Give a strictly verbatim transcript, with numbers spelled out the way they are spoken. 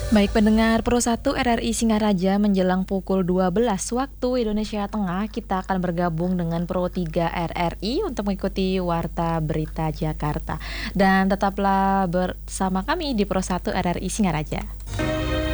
Baik pendengar Pro satu R R I Singaraja menjelang pukul dua belas waktu Indonesia Tengah, kita akan bergabung dengan Pro tiga R R I untuk mengikuti Warta Berita Jakarta. Dan tetaplah bersama kami di Pro satu R R I Singaraja.